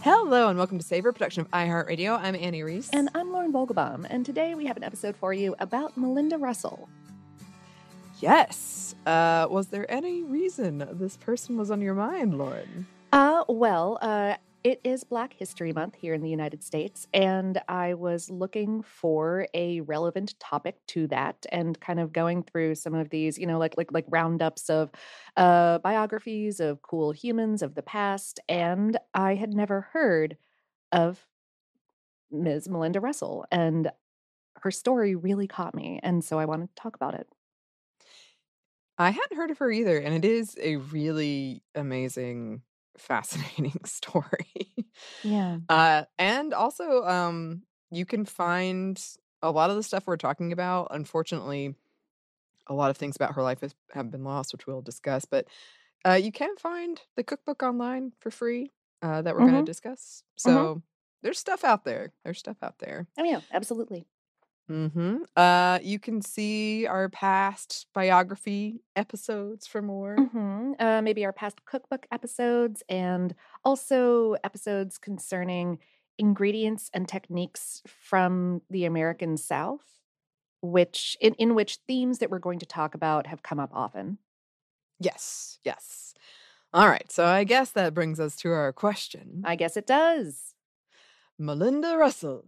Hello and welcome to Savor, production of iHeartRadio. I'm Annie Reese. And I'm Lauren Vogelbaum, and today we have an episode for you about Melinda Russell. Yes. Was there any reason this person was on your mind, Lauren? It is Black History Month here in the United States, and I was looking for a relevant topic to that and kind of going through some of these, like roundups of biographies of cool humans of the past, and I had never heard of Ms. Melinda Russell, and her story really caught me, and so I wanted to talk about it. I hadn't heard of her either, and it is a really amazing, fascinating story. Yeah. And also, you can find a lot of the stuff we're talking about. Unfortunately, a lot of things about her life have been lost, which we'll discuss. But you can find the cookbook online for free that we're going to Mhm. discuss. Mhm. So there's stuff out there. There's stuff out there. Oh, yeah, absolutely. You can see our past biography episodes for more. Maybe our past cookbook episodes and also episodes concerning ingredients and techniques from the American South, which in which themes that we're going to talk about have come up often. Yes, yes. All right, so I guess that brings us to our question. I guess it does. Melinda Russell.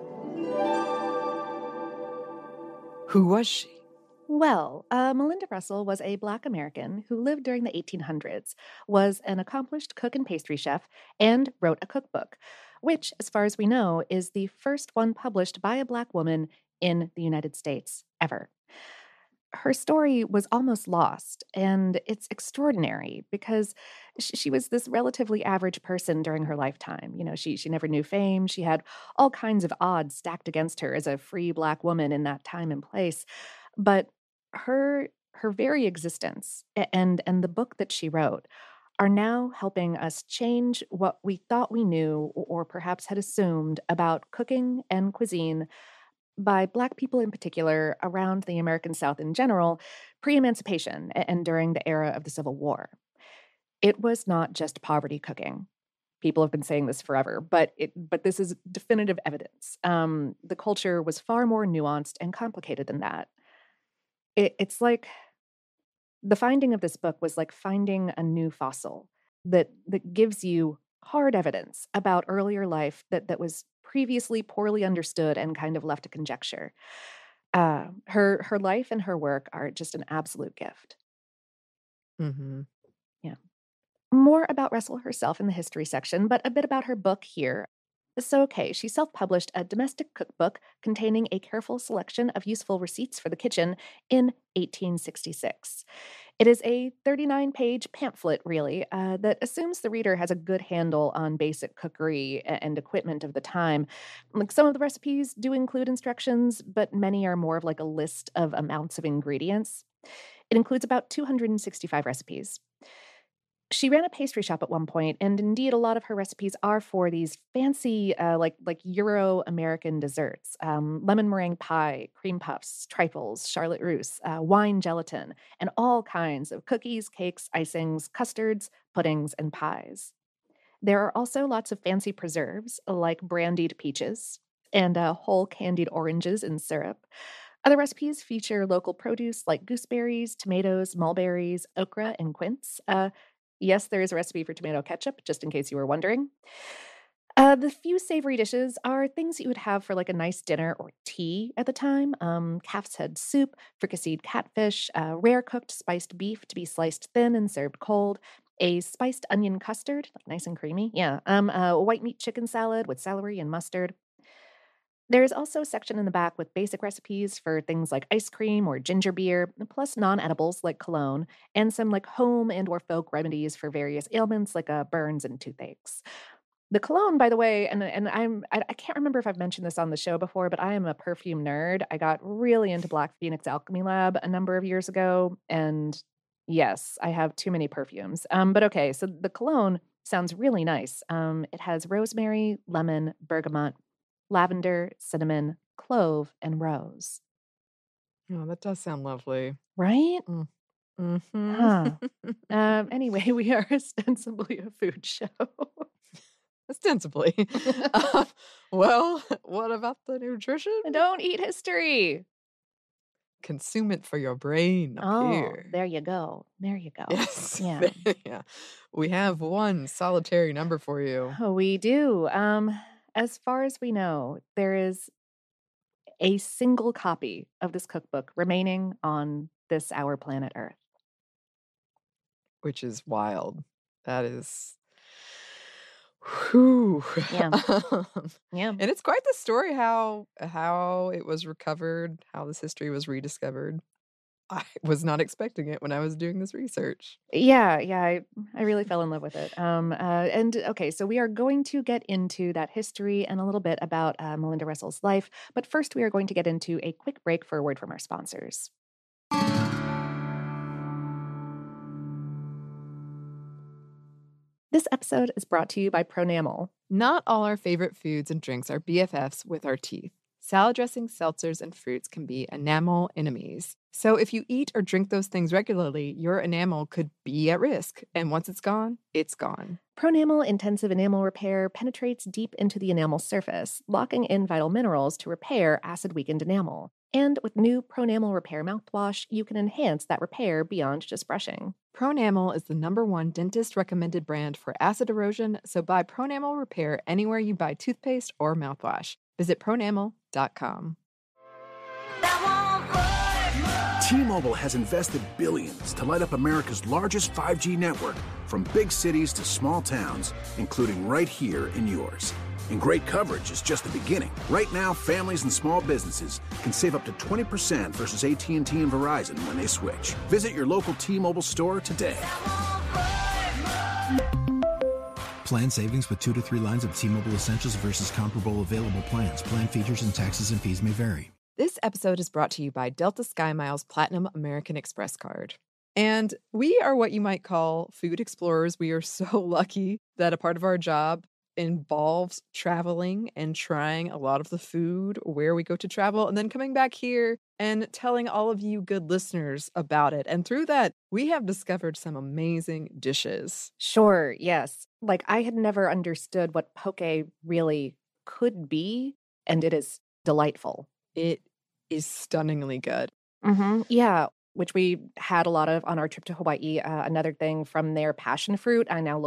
Who was she? Well, Melinda Russell was a Black American who lived during the 1800s, was an accomplished cook and pastry chef, and wrote a cookbook, which, as far as we know, is the first one published by a Black woman in the United States ever. Her story was almost lost, and it's extraordinary because she was this relatively average person during her lifetime. She never knew fame. She had all kinds of odds stacked against her as a free Black woman in that time and place. But her very existence and the book that she wrote are now helping us change what we thought we knew or perhaps had assumed about cooking and cuisine by Black people in particular around the American South in general, pre-emancipation and during the era of the Civil War. It was not just poverty cooking. People have been saying this forever, but this is definitive evidence. The culture was far more nuanced and complicated than that. It's like the finding of this book was like finding a new fossil that gives you hard evidence about earlier life that was previously poorly understood and kind of left to conjecture. Her life and her work are just an absolute gift. Mm-hmm. Yeah. More about Russell herself in the history section, but a bit about her book here. So, okay, she self published a domestic cookbook containing a careful selection of useful receipts for the kitchen in 1866. It is a 39-page pamphlet, really, that assumes the reader has a good handle on basic cookery and equipment of the time. Like some of the recipes do include instructions, but many are more of like a list of amounts of ingredients. It includes about 265 recipes. She ran a pastry shop at one point, and indeed, a lot of her recipes are for these fancy, like Euro American desserts: lemon meringue pie, cream puffs, trifles, Charlotte russe, wine gelatin, and all kinds of cookies, cakes, icings, custards, puddings, and pies. There are also lots of fancy preserves, like brandied peaches and whole candied oranges in syrup. Other recipes feature local produce like gooseberries, tomatoes, mulberries, okra, and quince. Yes, there is a recipe for tomato ketchup, just in case you were wondering. The few savory dishes are things that you would have for like a nice dinner or tea at the time. Calf's head soup, fricasseed catfish, rare cooked spiced beef to be sliced thin and served cold, a spiced onion custard, like nice and creamy. Yeah. A white meat chicken salad with celery and mustard. There's also a section in the back with basic recipes for things like ice cream or ginger beer, plus non-edibles like cologne, and some like home and or folk remedies for various ailments like burns and toothaches. The cologne, by the way, and I can't remember if I've mentioned this on the show before, but I am a perfume nerd. I got really into Black Phoenix Alchemy Lab a number of years ago, and yes, I have too many perfumes. But okay, so the cologne sounds really nice. It has rosemary, lemon, bergamot, lavender, cinnamon, clove, and rose. Oh, that does sound lovely. Right? Mm. Mm-hmm. Huh. Anyway, we are ostensibly a food show. Ostensibly. Um, well, what about the nutrition? Don't eat history. Consume it for your brain up Oh, here. there you go. There you go. Yes. Yeah. Yeah. We have one solitary number for you. Oh, we do. As far as we know, there is a single copy of this cookbook remaining on this our planet Earth. Which is wild. That is whew. Yeah. Um, Yeah. and it's quite the story how it was recovered, how this history was rediscovered. I was not expecting it when I was doing this research. Yeah, yeah, I really fell in love with it. And okay, so we are going to get into that history and a little bit about Melinda Russell's life, but first we are going to get into a quick break for a word from our sponsors. This episode is brought to you by Pronamel. Not all our favorite foods and drinks are BFFs with our teeth. Salad dressings, seltzers, and fruits can be enamel enemies. So if you eat or drink those things regularly, your enamel could be at risk. And once it's gone, it's gone. Pronamel Intensive Enamel Repair penetrates deep into the enamel surface, locking in vital minerals to repair acid-weakened enamel. And with new Pronamel Repair mouthwash, you can enhance that repair beyond just brushing. Pronamel is the #1 dentist-recommended brand for acid erosion, so buy Pronamel Repair anywhere you buy toothpaste or mouthwash. Visit pronamel.com. T-Mobile has invested billions to light up America's largest 5G network, from big cities to small towns, including right here in yours. And great coverage is just the beginning. Right now, families and small businesses can save up to 20% versus AT&T and Verizon when they switch. Visit your local T-Mobile store today. Plan savings with 2 to 3 lines of T-Mobile Essentials versus comparable available plans. Plan features and taxes and fees may vary. This episode is brought to you by Delta SkyMiles Platinum American Express card. And we are what you might call food explorers. We are so lucky that a part of our job involves traveling and trying a lot of the food where we go to travel and then coming back here and telling all of you good listeners about it. And through that, we have discovered some amazing dishes. Sure, yes. Like, I had never understood what poke really could be, and it is delightful. It is stunningly good. Yeah, which we had a lot of on our trip to Hawaii. Another thing from their passion fruit, I now look